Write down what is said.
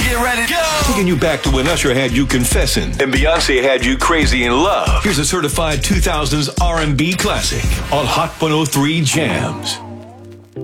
get ready to go. Taking you back to when Usher had you confessing and Beyonce had you crazy in love. Here's a certified 2000s R&B classic on Hot 103 Jams.